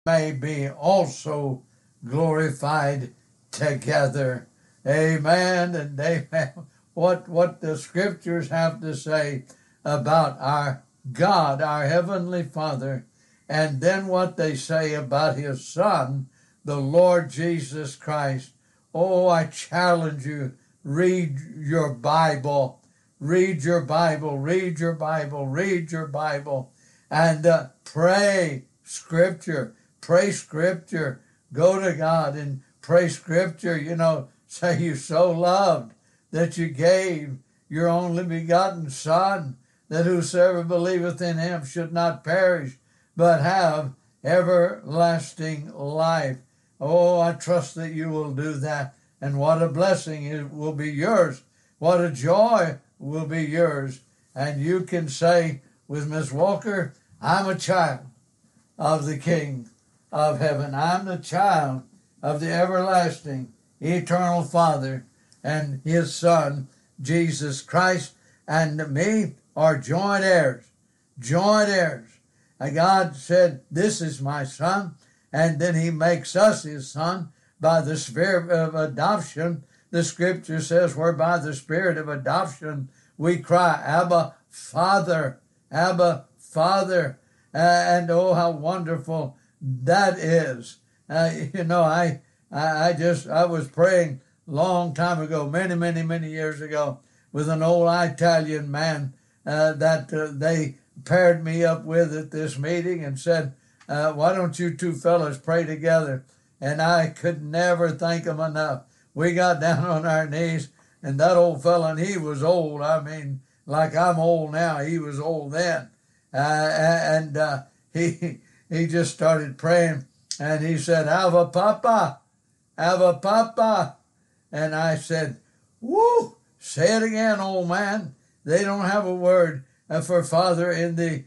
may be also glorified together. Amen and amen. What the scriptures have to say about our God, our Heavenly Father, and then what they say about His Son, the Lord Jesus Christ. Oh, I challenge you, read your Bible. Read your Bible, read your Bible, read your Bible, and pray Scripture. Pray Scripture. Go to God and pray Scripture. Say you so loved that you gave your only begotten Son, that whosoever believeth in Him should not perish, but have everlasting life. Oh, I trust that you will do that. And what a blessing it will be yours. What a joy will be yours. And you can say with Miss Walker, I'm a child of the King of heaven. I'm the child of the everlasting, eternal Father and His Son, Jesus Christ, and me are joint heirs. Joint heirs. And God said, this is my Son, and then He makes us His Son by the Spirit of adoption. The Scripture says, whereby the Spirit of adoption we cry, Abba, Father, Abba, Father. And oh, how wonderful that is. I was praying long time ago, many years ago, with an old Italian man that they paired me up with at this meeting and said, why don't you two fellas pray together? And I could never thank them enough. We got down on our knees, and that old fella, and he was old. I mean, like I'm old now, he was old then. He just started praying, and he said, Ava Papa, Ava Papa. And I said, woo, say it again, old man. They don't have a word for father in the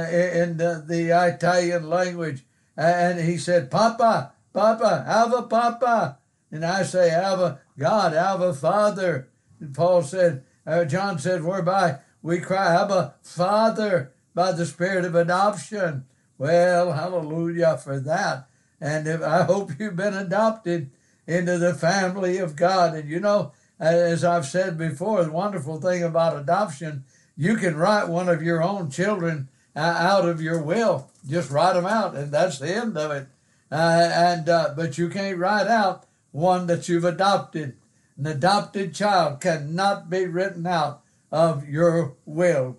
Italian language. And he said, Papa, Papa, Ava Papa. And I say, Ava God, Ava Father. And John said, whereby we cry, Abba Father, by the Spirit of adoption. Well, hallelujah for that. And I hope you've been adopted into the family of God. And as I've said before, the wonderful thing about adoption, you can write one of your own children out of your will. Just write them out, and that's the end of it. But you can't write out one that you've adopted. An adopted child cannot be written out of your will.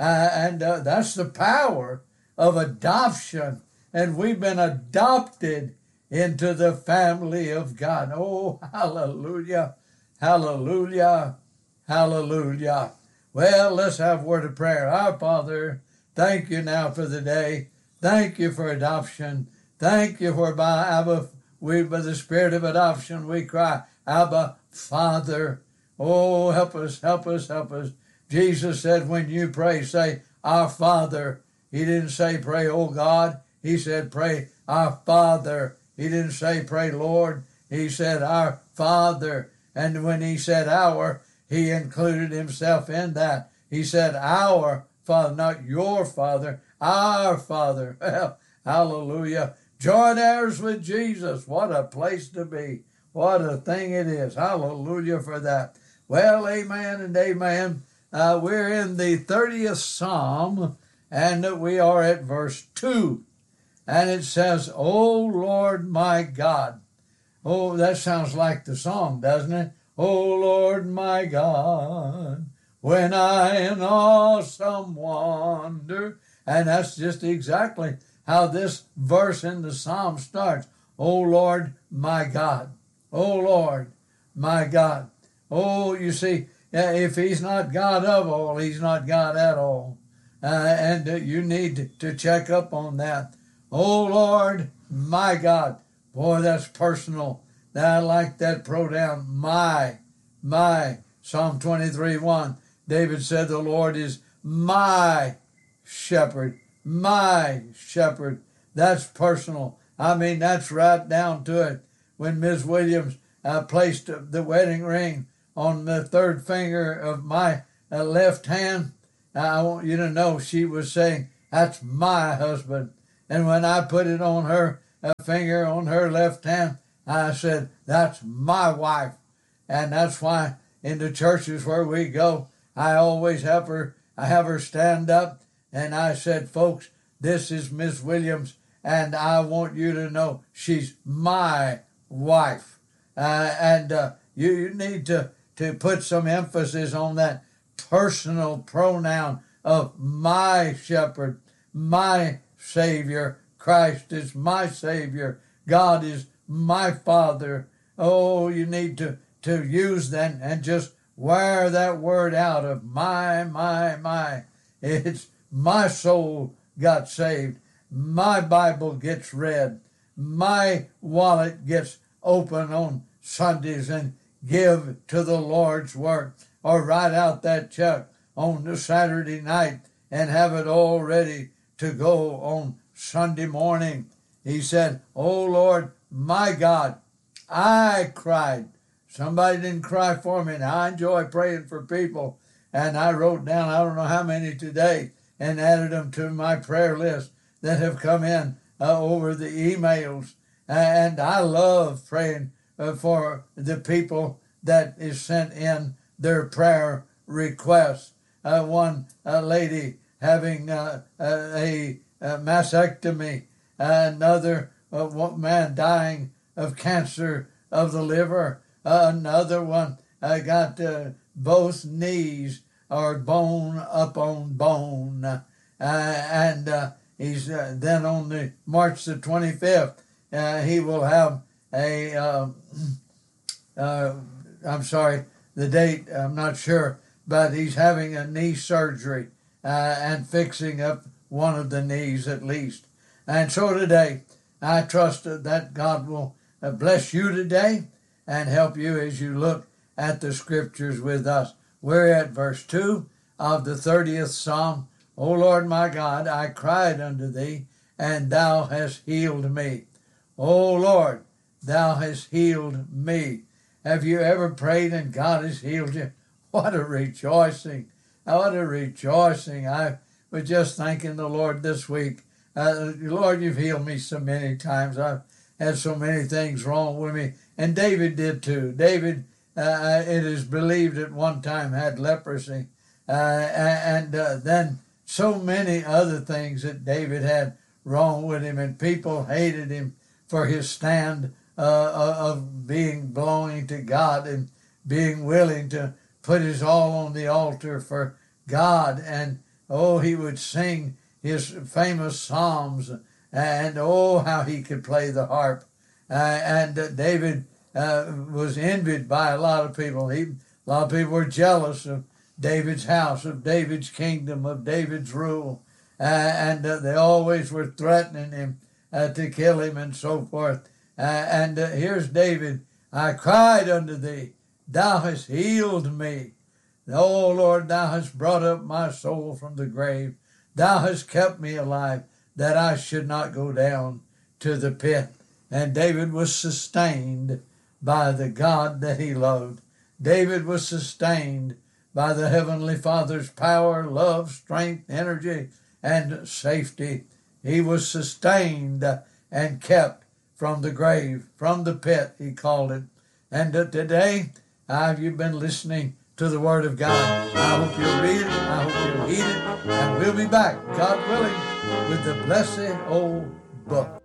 That's the power of adoption. And we've been adopted into the family of God. Oh, hallelujah, hallelujah, hallelujah. Well, let's have a word of prayer. Our Father, thank you now for the day. Thank you for adoption. Thank you for by the Spirit of adoption we cry, Abba, Father. Oh, help us, help us, help us. Jesus said, when you pray, say, our Father. He didn't say, pray, oh God. He said, pray, our Father. He didn't say, pray, Lord. He said, our Father. And when he said our, he included himself in that. He said, our Father, not your Father, our Father. Well, hallelujah. Joint heirs with Jesus. What a place to be. What a thing it is. Hallelujah for that. Well, amen and amen. We're in the 30th Psalm, and we are at verse 2. And it says, O Lord my God. Oh, that sounds like the song, doesn't it? O Lord my God, when I in awesome wonder. And that's just exactly how this verse in the Psalm starts. O Lord my God. O Lord my God. Oh, you see, if he's not God of all, he's not God at all. And you need to check up on that. Oh, Lord, my God. Boy, that's personal. I like that pronoun, my. Psalm 23:1. David said, the Lord is my shepherd. My shepherd. That's personal. I mean, that's right down to it. When Ms. Williams placed the wedding ring on the third finger of my left hand, I want you to know she was saying, that's my husband. And when I put it on her finger on her left hand. I said, that's my wife. And that's why in the churches where we go, I always have her stand up. And I said, folks, this is Miss Williams, and I want you to know she's my wife. You need to put some emphasis on that personal pronoun of my shepherd, my Savior. Christ is my Savior. God is my Father. Oh, you need to use that and just wear that word out of my. It's my soul got saved. My Bible gets read. My wallet gets open on Sundays and give to the Lord's work, or write out that check on the Saturday night and have it all ready to go on Sunday morning. He said, oh Lord, my God, I cried. Somebody didn't cry for me. Now I enjoy praying for people, and I wrote down I don't know how many today and added them to my prayer list that have come in over the emails. And I love praying for the people that is sent in their prayer requests. One lady having a mastectomy, another man dying of cancer of the liver, another one got both knees are bone up on bone, and he's then on the March the 25th. He will have I'm sorry, the date, I'm not sure, but he's having a knee surgery and fixing up one of the knees at least. And so today, I trust that God will bless you today and help you as you look at the scriptures with us. We're at verse 2 of the 30th Psalm. O Lord my God, I cried unto thee, and thou hast healed me. O Lord, thou hast healed me. Have you ever prayed and God has healed you? What a rejoicing. What a rejoicing. I was just thanking the Lord this week. Lord, you've healed me so many times. I've had so many things wrong with me. And David did too. David, it is believed at one time, had leprosy. And then so many other things that David had wrong with him. And people hated him for his stand of belonging to God and being willing to put his all on the altar for God. And he would sing his famous psalms, and how he could play the harp. And David was envied by a lot of people. A lot of people were jealous of David's house, of David's kingdom, of David's rule, and they always were threatening him to kill him and so forth. And here's David, I cried unto thee, thou hast healed me. O Lord, thou hast brought up my soul from the grave. Thou hast kept me alive, that I should not go down to the pit. And David was sustained by the God that he loved. David was sustained by the Heavenly Father's power, love, strength, energy, and safety. He was sustained and kept from the grave, from the pit, he called it. And today, you've been listening to the Word of God. I hope you'll read it, I hope you'll heed it, and we'll be back, God willing, with the blessed old book.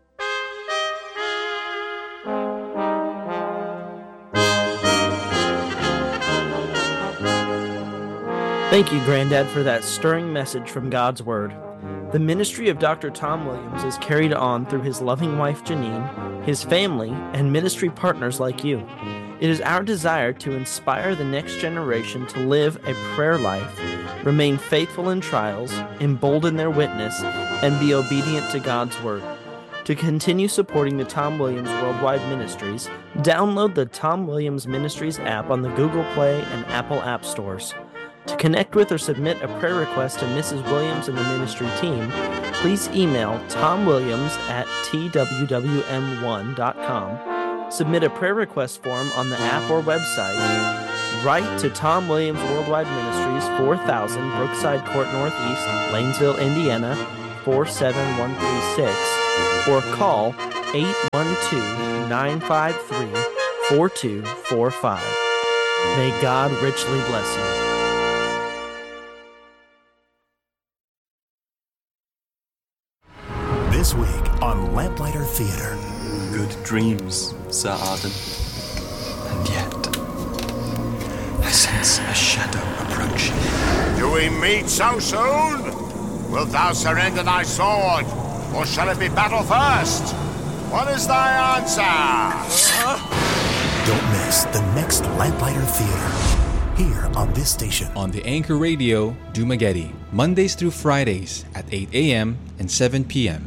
Thank you, Granddad, for that stirring message from God's Word. The ministry of Dr. Tom Williams is carried on through his loving wife, Janine, his family, and ministry partners like you. It is our desire to inspire the next generation to live a prayer life, remain faithful in trials, embolden their witness, and be obedient to God's Word. To continue supporting the Tom Williams Worldwide Ministries, download the Tom Williams Ministries app on the Google Play and Apple App Stores. To connect with or submit a prayer request to Mrs. Williams and the ministry team, please email tomwilliams@twwm1.com, submit a prayer request form on the app or website, write to Tom Williams Worldwide Ministries, 4000 Brookside Court Northeast, Lanesville, Indiana, 47136, or call 812-953-4245. May God richly bless you. This week on Lamplighter Theater. Good dreams, Sir Arden. And yet, I sense a shadow approaching. Do we meet so soon? Wilt thou surrender thy sword, or shall it be battle first? What is thy answer? Don't miss the next Lamplighter Theater here on this station. On the Anchor Radio, Dumaguete, Mondays through Fridays at 8 a.m. and 7 p.m.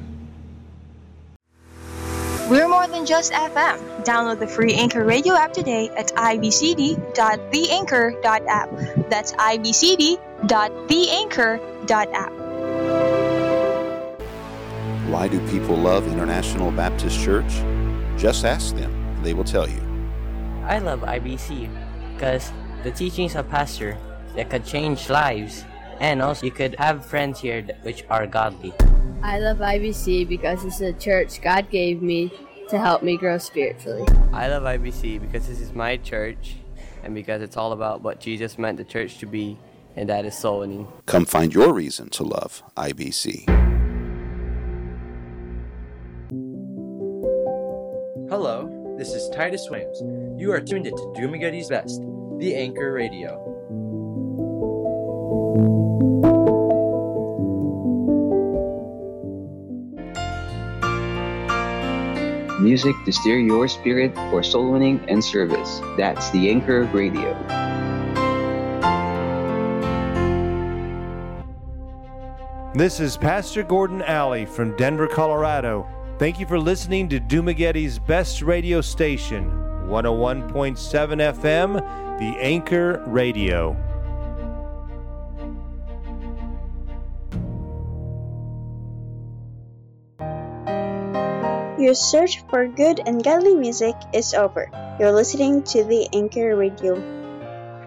We're more than just FM. Download the free Anchor Radio app today at ibcd.theanchor.app. That's ibcd.theanchor.app. Why do people love International Baptist Church? Just ask them. They will tell you. I love IBC because the teachings of pastor that could change lives, and also you could have friends here which are godly. I love IBC because it's a church God gave me to help me grow spiritually. I love IBC because this is my church and because it's all about what Jesus meant the church to be, and that is soul winning. Come find your reason to love IBC. Hello, this is Titus Williams. You are tuned into Dumaguete's Best, the Anchor Radio. Music to steer your spirit for soul winning and service. That's the Anchor Radio. This is Pastor Gordon Alley from Denver, Colorado. Thank you for listening to Dumaguete's Best Radio Station, 101.7 FM, the Anchor Radio. Your search for good and godly music is over. You're listening to the Anchor Radio.